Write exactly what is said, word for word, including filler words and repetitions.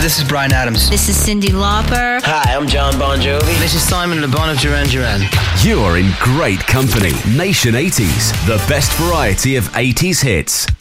this is Bryan Adams. This is Cyndi Lauper. Hi, I'm John Bon Jovi. This is Simon Le Bon of Duran Duran. You're in great company. Nation eighties, the best variety of eighties hits.